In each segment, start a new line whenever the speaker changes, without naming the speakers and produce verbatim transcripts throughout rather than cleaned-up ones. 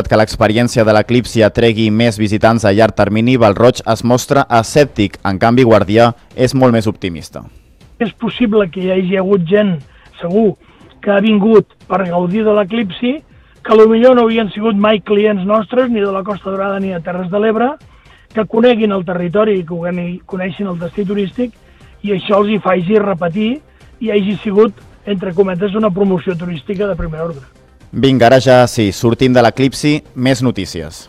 que l'experiència de l'Eclipsi atregui més visitants a llarg termini, Valroig es mostra escèptic. En canvi, Guardià és molt més optimista.
És possible que hi hagi hagut gent, segur, que ha vingut per gaudir de l'Eclipsi, que potser no havien sigut mai clients nostres, ni de la Costa Dorada ni de Terres de l'Ebre, que coneguin el territori i que coneixin el destí turístic, i això els hi faci repetir i hagi sigut, entre cometes, una promoció turística de primer ordre.
Vinga, ara ja sí, sortim de l'Eclipsi, més notícies.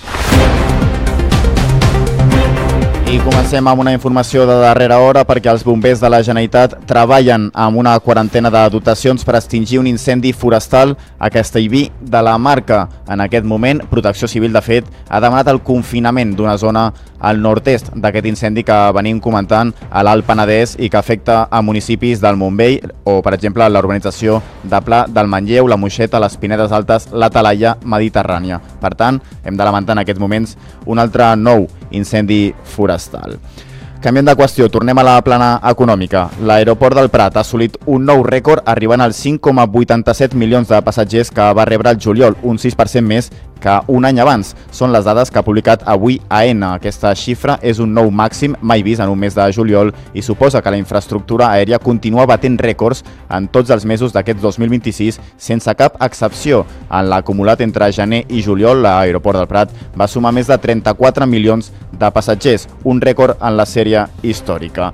I comencem amb una informació de darrera hora perquè els bombers de la Generalitat treballen amb una quarantena de dotacions per extingir un incendi forestal a Castellví de la Marca. En aquest moment, Protecció Civil, de fet, ha demanat el confinament d'una zona al nord-est d'aquest incendi que venim comentant a l'Alt Penedès i que afecta a municipis del Montbell o, per exemple, la urbanització de Pla del Manlleu, la Moixeta, les Pinedes Altes, la Talaia Mediterrània. Per tant, hem de lamentar en aquests moments un altre nou incendi forestal. Canviant de qüestió, tornem a la plana econòmica. L'aeroport del Prat ha assolit un nou rècord arribant als cinc coma vuitanta-set milions de passatgers que va rebre el juliol, un sis per cent més que un any abans. Són les dades que ha publicat avui Aena. Aquesta xifra és un nou màxim mai vist en un mes de juliol i suposa que la infraestructura aèria continua batent rècords en tots els mesos d'aquest dos mil vint-i-sis sense cap excepció. En l'acumulat entre gener i juliol, l'aeroport del Prat va sumar més de trenta-quatre milions de passatgers, un rècord en la sèrie històrica.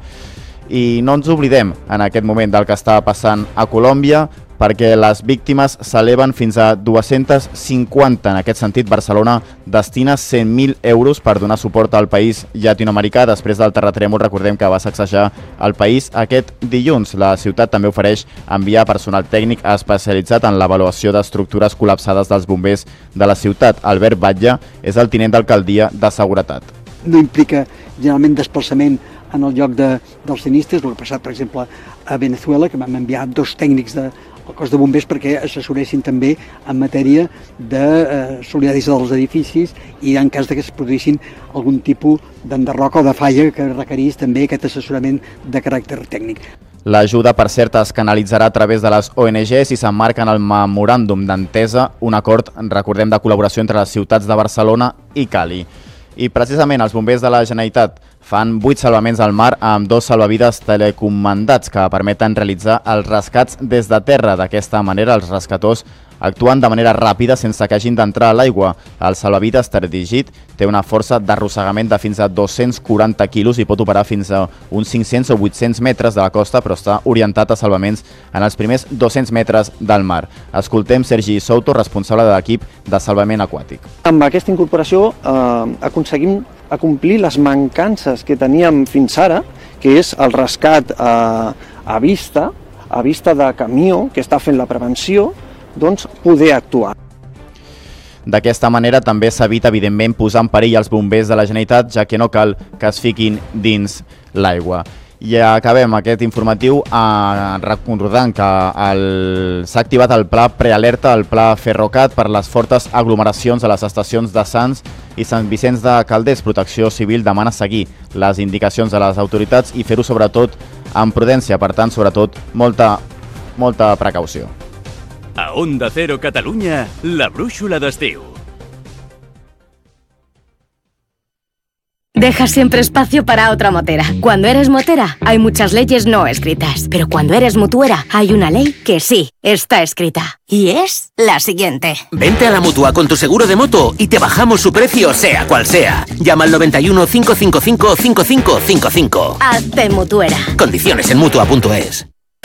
I no ens oblidem en aquest moment del que està passant a Colòmbia, perquè les víctimes s'eleven fins a dos-cents cinquanta. En aquest sentit, Barcelona destina cent mil euros per donar suport al país llatinoamericà després del terratrèmol, recordem que va sacsejar el país aquest dilluns. La ciutat també ofereix enviar personal tècnic especialitzat en l'avaluació d'estructures col·lapsades dels bombers de la ciutat. Albert Batlle és el tinent d'alcaldia de seguretat.
No implica generalment desplaçament en el lloc de, dels sinistres, el que ha passat, per exemple, a Venezuela, que vam enviar dos tècnics de, al cos de bombers perquè assessoressin també en matèria de eh, solidaritat dels edificis i en cas de que es produïssin algun tipus d'enderroc o de falla que requerís també aquest assessorament de caràcter tècnic.
L'ajuda, per cert, es canalitzarà a través de les O N Ges i s'emmarca en el memoràndum d'entesa, un acord, recordem, de col·laboració entre les ciutats de Barcelona i Cali. I precisament els bombers de la Generalitat fan vuit salvaments al mar amb dos salvavides telecomandats que permeten realitzar els rescats des de terra. D'aquesta manera, els rescators actuen de manera ràpida sense que hagin d'entrar a l'aigua. El salvavides teledirigit té una força d'arrossegament de fins a dos-cents quaranta quilos i pot operar fins a uns cinc-cents o vuit-cents metres de la costa, però està orientat a salvaments en els primers dos-cents metres del mar. Escoltem Sergi Souto, responsable de l'equip de salvament aquàtic.
Amb aquesta incorporació eh, aconseguim acomplir les mancances que teníem fins ara, que és el rescat a, a vista, a vista de camió que està fent la prevenció, doncs poder actuar.
D'aquesta manera també s'evita, evidentment, posar en perill els bombers de la Generalitat, ja que no cal que es fiquin dins l'aigua. I acabem aquest informatiu eh, recordant que s'ha activat el pla prealerta, el pla Ferrocat, per les fortes aglomeracions a les estacions de Sants i Sant Vicenç de Calders. Protecció Civil demana seguir les indicacions de les autoritats i fer-ho sobretot amb prudència, per tant, sobretot, molta, molta precaució.
A Onda Cero Catalunya, la brúixola d'estiu.
Deja siempre espacio para otra motera. Cuando eres motera, hay muchas leyes no escritas. Pero cuando eres mutuera, hay una ley que sí está escrita. Y es la siguiente.
Vente a la Mutua con tu seguro de moto y te bajamos su precio, sea cual sea. Llama al noventa y uno, cinco cinco cinco, cinco cinco cinco cinco.
Hazte mutuera.
Condiciones en mutua punto es.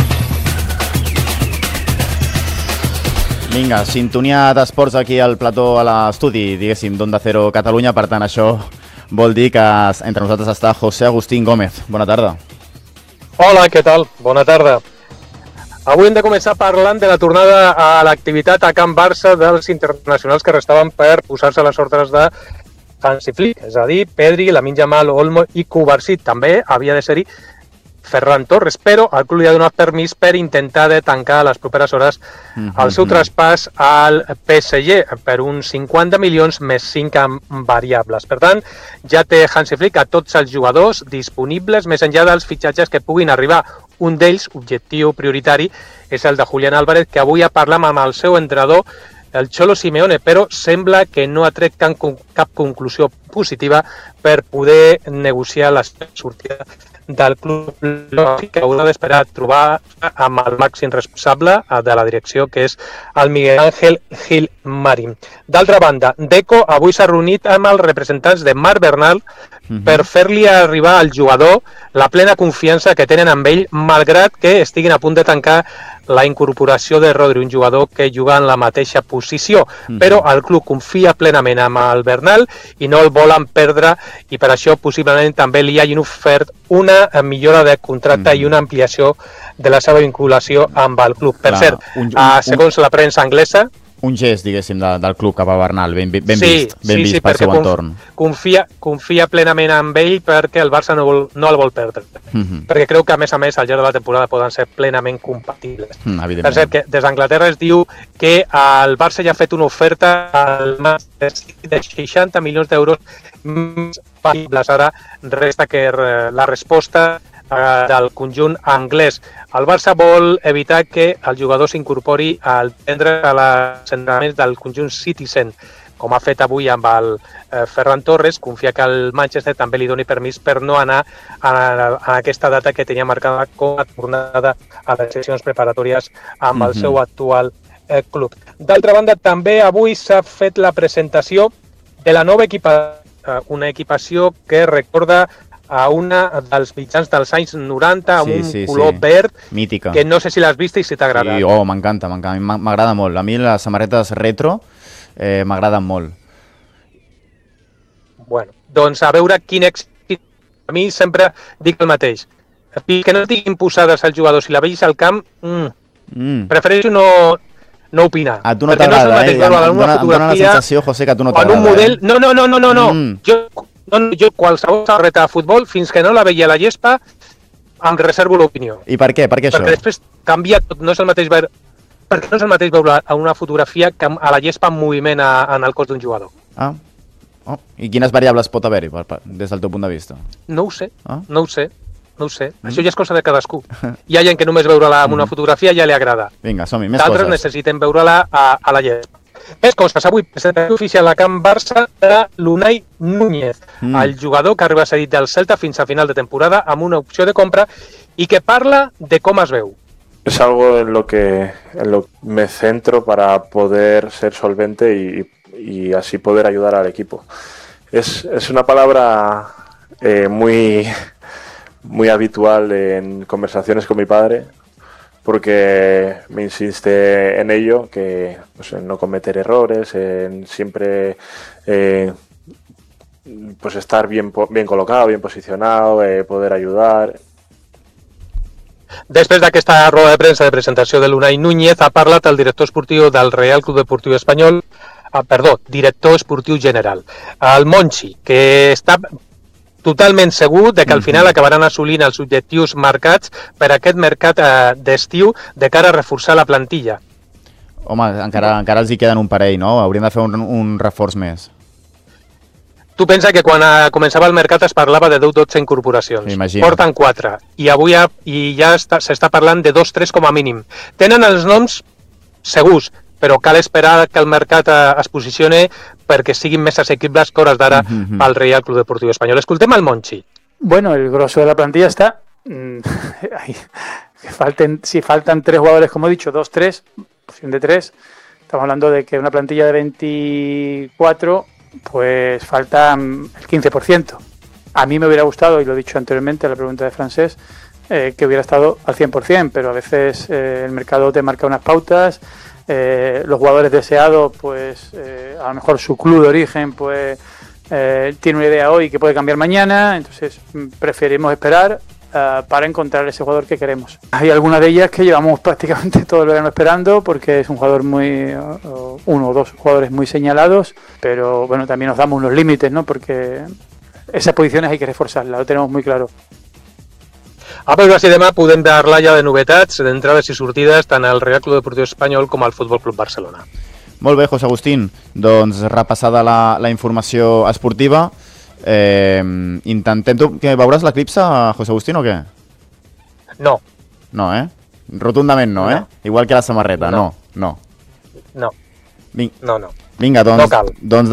Vinga, sintonia d'esports aquí al plató a l'estudi, diguéssim, d'Onda Cero Catalunya. Per tant, això vol dir que entre nosaltres està José Agustín Gómez. Bona tarda.
Hola, què tal? Bona tarda. Avui hem de començar parlant de la tornada a l'activitat a Can Barça dels internacionals que restaven per posar-se a les ordres de Hansi Flick, és a dir, Pedri, Lamine Yamal, Olmo i Cubarsí. També havia de ser-hi Ferran Torres, però el club li ha donat permís per intentar de tancar a les properes hores el seu traspàs al P S G per uns cinquanta milions més cinc amb variables. Per tant, ja té Hansi Flick a tots els jugadors disponibles més enllà dels fitxatges que puguin arribar. Un d'ells, objectiu prioritari, és el de Julián Álvarez, que avui ha parlat amb el seu entrenador el Cholo Simeone, però sembla que no ha tret cap, cap conclusió positiva per poder negociar la sortida del club, que haurà d'esperar trobar amb el màxim responsable de la direcció, que és el Miguel Ángel Gil Marín. D'altra banda, Deco avui s'ha reunit amb els representants de Marc Bernal uh-huh. per fer-li arribar al jugador la plena confiança que tenen amb ell, malgrat que estiguin a punt de tancar la incorporació de Rodri, un jugador que juga en la mateixa posició, uh-huh. però el club confia plenament amb el Bernal i no el volen perdre, i per això possiblement també li hagin ofert una millora de contracte uh-huh. i una ampliació de la seva vinculació amb el club. Per Clar, cert, un, un, uh, segons la premsa anglesa,
un gest, diguéssim, de, del club cap a Bernal, ben, ben
sí,
vist, ben
sí,
vist
sí,
pel seu entorn.
Confia, confia plenament en ell perquè el Barça no, vol, no el vol perdre. Uh-huh. Perquè creu que, a més a més, al llarg de la temporada poden ser plenament compatibles.
Uh,
per cert, que des d'Anglaterra es diu que el Barça ja ha fet una oferta al Manchester City de seixanta milions d'euros més factibles. Ara resta que la resposta del conjunt anglès. El Barça vol evitar que el jugador s'incorpori al prendre a les entrenaments del conjunt Citizen, com ha fet avui amb el eh, Ferran Torres. Confia que el Manchester també li doni permís per no anar a, a aquesta data que tenia marcada com a tornada a les sessions preparatòries amb mm-hmm. el seu actual eh, club. D'altra banda, també avui s'ha fet la presentació de la nova equipació, eh, una equipació que recorda a una dels mitjans dels anys noranta amb sí, un sí, color sí. verd,
mítica,
que no sé si l'has vist i si t'agrada.
Sí, oh, m'encanta, m'agrada molt. A mi les samarretes retro eh, m'agraden molt.
Bueno, doncs a veure quin èxit. A mi sempre dic el mateix. Que no estiguin posades als jugadors, si la veus al camp, mm, mm. prefereixo no, no opinar.
A tu no t'agrada, no eh? Em dona, em dona la sensació, José, que a tu no t'agrada.
Un model...
Eh?
No, no, no, no, no, no. Mm. Jo... No, jo qualsevol samarreta de futbol, fins que no la veia a la gespa, em reservo l'opinió.
I per què? Per què això?
Perquè després canvia tot, no és el mateix veure, perquè no és el mateix veure a una fotografia que a la gespa en moviment a, en el cos d'un jugador.
Ah, oh. I quines variables pot haver-hi des del teu punt de vista?
No ho sé, ah? no ho sé, no ho sé. Mm. Això ja és cosa de cadascú. Hi ha gent que només veure-la amb una fotografia ja li agrada.
Vinga, som-hi, més coses.
D'altres necessiten veure-la a, a la gespa. Més coses. Avui presentació oficial a Can Barça de l'Unai Núñez, mm. el jugador que arriba cedit del Celta fins a final de temporada amb una opció de compra i que parla de com es veu.
Es algo en lo que en lo me centro para poder ser solvente y, y así poder ayudar al equipo. Es, es una palabra eh, muy, muy habitual en conversaciones con mi padre, porque me insiste en ello, que pues, en no cometer errores, en siempre eh, pues estar bien, bien colocado, bien posicionado, eh, poder ayudar.
Després d'aquesta roda de premsa de presentació de l'Unai Núñez, ha parlat el director esportiu del Real Club Deportiu Espanyol, ah, perdó, director esportiu general, el Monchi, que està totalment segur de que al final acabaran assolint els objectius marcats per aquest mercat eh, d'estiu de cara a reforçar la plantilla.
Home, encara, encara els hi queden un parell, no? Haurien de fer un, un reforç més.
Tu pensa que quan eh, començava el mercat es parlava de deu dotze incorporacions.
Imagina.
Porten quatre. I avui ha, i ja s'està parlant de dos tres com a mínim. Tenen els noms segurs, però cal esperar que el mercat es posicione perquè siguin més assequibles que hores d'ara mm-hmm. pel Real Club Deportiu Espanyol. Escoltem al Monchi.
Bueno, el grosso de la plantilla está... Mmm, falten, si faltan tres jugadores, como he dicho, dos, tres, opción de tres, estamos hablando de que una plantilla de veinticuatro, pues falta el quince por ciento. A mí me hubiera gustado, y lo he dicho anteriormente, la pregunta de Francés, eh, que hubiera estado al cien por ciento, pero a veces eh, el mercado te marca unas pautas. Eh, los jugadores deseados, pues eh, a lo mejor su club de origen pues eh, tiene una idea hoy que puede cambiar mañana, entonces preferimos esperar uh, para encontrar ese jugador que queremos. Hay algunas de ellas que llevamos prácticamente todo el verano esperando porque es un jugador muy, uh, uno o dos jugadores muy señalados, pero bueno, también nos damos unos límites, ¿no? Porque esas posiciones hay que reforzarlas, lo tenemos muy claro.
A veure si demà podem parlar ja de novetats, d'entrades i sortides, tant al Real Club Deportiu Espanyol com al Futbol Club Barcelona.
Molt bé, José Agustín. Doncs repassada la, la informació esportiva, eh, intentem... Tu, que veuràs l'eclipse, José Agustín, o què?
No.
No, eh? Rotundament no, eh?
No.
Igual que la samarreta, no. No.
No. No, no.
Vinga, doncs,
no cal.
doncs